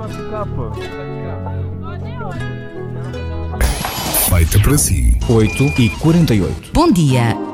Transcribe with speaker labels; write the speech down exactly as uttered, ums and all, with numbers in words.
Speaker 1: vai ficar, pô.
Speaker 2: Feita para si.
Speaker 3: oito e quarenta e oito.
Speaker 4: Bom dia.